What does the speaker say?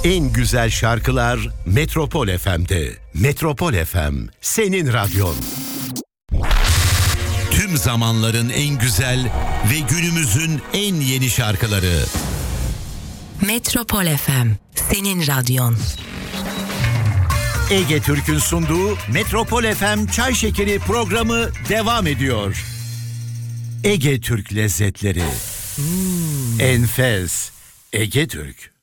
En güzel şarkılar Metropol FM'de. Metropol FM, senin radyon. Tüm zamanların en güzel ve günümüzün en yeni şarkıları. Metropol FM, senin radyon. Ege Türk'ün sunduğu Metropol FM Çay Şekeri programı devam ediyor. Ege Türk lezzetleri. Enfes. Ege Türk.